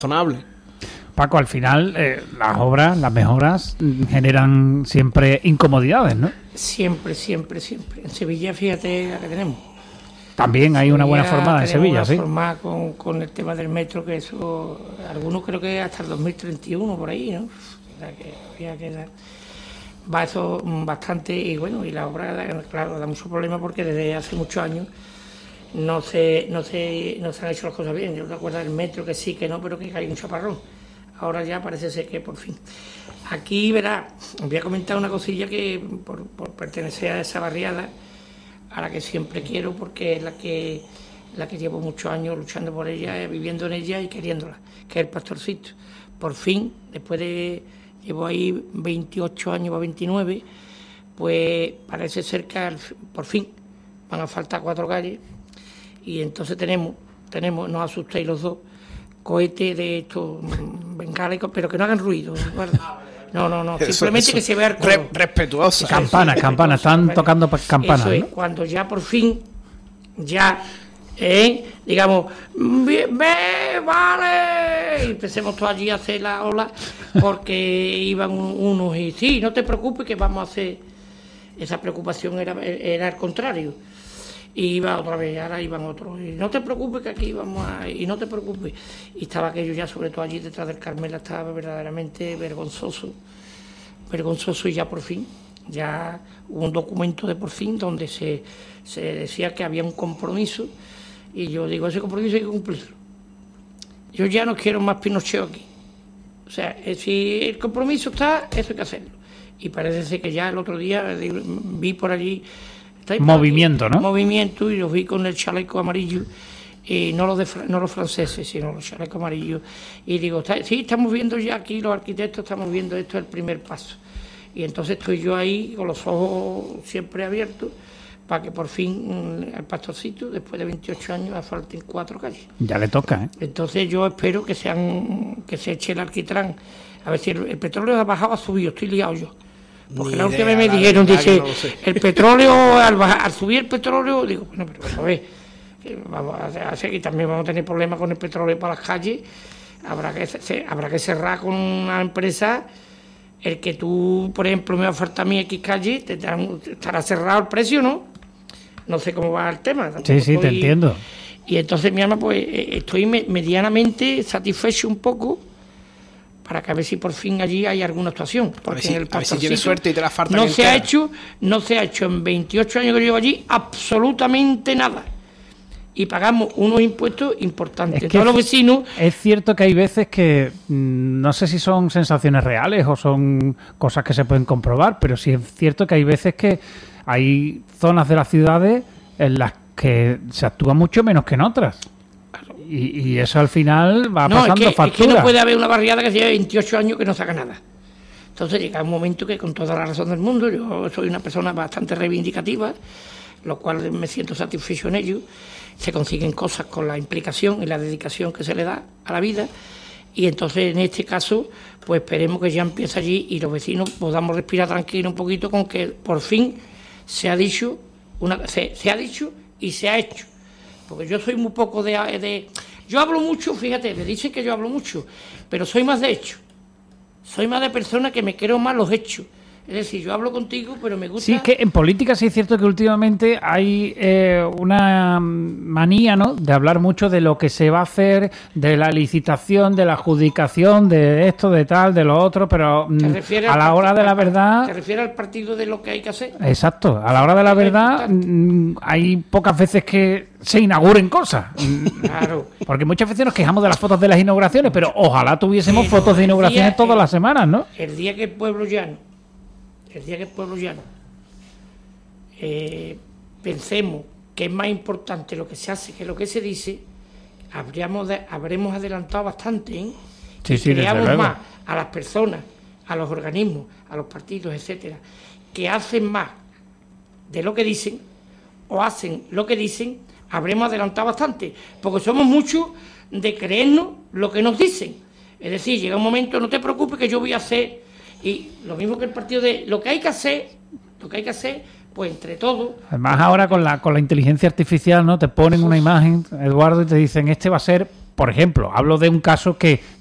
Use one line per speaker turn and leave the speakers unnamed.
razonable.
Paco, al final las obras, las mejoras generan siempre incomodidades, ¿no?
Siempre. En Sevilla, fíjate la que tenemos.
También hay una buena formada en Sevilla, sí.
Una formada con el tema del metro, que eso, algunos creo que hasta el 2031 por ahí, ¿no? Va eso bastante, y bueno, y la obra, claro, da mucho problema porque desde hace muchos años no se han hecho las cosas bien. Yo recuerdo del metro que sí, que no, pero que hay un chaparrón. Ahora ya parece ser que por fin. Aquí, verá, os voy a comentar una cosilla que por pertenecer a esa barriada, a la que siempre quiero, porque es la que llevo muchos años luchando por ella, viviendo en ella y queriéndola, que es el Pastorcito. Por fin, llevo ahí 28 años o 29, pues parece ser que por fin van a faltar 4 calles, y entonces tenemos, no os asustéis los dos, cohetes de estos bengalas, pero que no hagan ruido, ¿verdad? No, simplemente eso, que se vea el color.
Respetuoso.
Campanas, están tocando campanas.
Eso es, ¿no? Cuando ya por fin, digamos, vale, y empecemos todos allí a hacer la ola, porque iban unos y sí, no te preocupes que vamos a hacer. Esa preocupación era al contrario. Y iba otra vez, ahora iban otros, y no te preocupes que aquí vamos y no te preocupes. Y estaba aquello ya, sobre todo allí detrás del Carmela, estaba verdaderamente vergonzoso, y ya por fin, ya hubo un documento de por fin donde se decía que había un compromiso, y yo digo, ese compromiso hay que cumplirlo. Yo ya no quiero más pinochet aquí. O sea, si el compromiso está, eso hay que hacerlo. Y parece ser que ya el otro día vi por allí
movimiento, ¿no?
Movimiento, y los vi con el chaleco amarillo, y no los franceses, sino los chalecos amarillos, y digo, sí, estamos viendo ya aquí, los arquitectos estamos viendo, esto es el primer paso. Y entonces estoy yo ahí con los ojos siempre abiertos para que por fin al Pastorcito, después de 28 años, asfalten 4 calles.
Ya le toca, ¿eh?
Entonces yo espero que se eche el alquitrán. A ver si el petróleo ha bajado, ha subido, estoy liado yo. Porque la última vez me dijeron, dice, no el petróleo, al subir el petróleo, digo, bueno, pero a ver, vamos a hacer que también vamos a tener problemas con el petróleo para las calles, habrá que cerrar con una empresa, el que tú, por ejemplo, me oferta a mí X calle, estará cerrado el precio, ¿no? No sé cómo va el tema.
Sí, te entiendo.
Y entonces, mi alma, pues estoy medianamente satisfecho un poco, para que a ver si por fin allí hay alguna actuación. Porque en el Pastorcito,
si tienes suerte y te la falta.
No se ha hecho en 28 años que yo llevo allí absolutamente nada. Y pagamos unos impuestos importantes. Todos los vecinos.
Es cierto que hay veces que no sé si son sensaciones reales o son cosas que se pueden comprobar, pero sí es cierto que hay veces que hay zonas de las ciudades en las que se actúa mucho menos que en otras. Y eso al final va pasando factura. Es que
no puede haber una barriada que lleve 28 años que no saca nada. Entonces llega un momento que, con toda la razón del mundo, yo soy una persona bastante reivindicativa, lo cual me siento satisfecho en ello. Se consiguen cosas con la implicación y la dedicación que se le da a la vida, y entonces en este caso pues esperemos que ya empiece allí y los vecinos podamos respirar tranquilo un poquito con que por fin se ha dicho y se ha hecho. Porque yo soy muy poco yo hablo mucho, fíjate, me dicen que yo hablo mucho, pero soy más de hecho. Soy más de persona que me creo más los hechos. Es decir, yo hablo contigo, pero me gusta...
Sí, es que en política sí es cierto que últimamente hay una manía, ¿no?, de hablar mucho de lo que se va a hacer, de la licitación, de la adjudicación, de esto, de tal, de lo otro, pero a la hora de la verdad...
¿Te refieres al partido de lo que hay que hacer?
Exacto, a la hora de la verdad hay pocas veces que se inauguren cosas.
Claro.
Porque muchas veces nos quejamos de las fotos de las inauguraciones, pero ojalá tuviésemos fotos de inauguraciones todas las semanas, ¿no?
El día que el pueblo llano pensemos que es más importante lo que se hace que lo que se dice, habremos adelantado bastante, ¿eh?
Sí,
creamos más a las personas, a los organismos, a los partidos, etcétera, que hacen más de lo que dicen o hacen lo que dicen, habremos adelantado bastante, porque somos muchos de creernos lo que nos dicen. Es decir, llega un momento, no te preocupes que yo voy a hacer, y lo mismo que el partido de lo que hay que hacer, pues entre todos.
Además ahora con la inteligencia artificial, ¿no?, te ponen una imagen, Eduardo, y te dicen, este va a ser por ejemplo, hablo de un caso que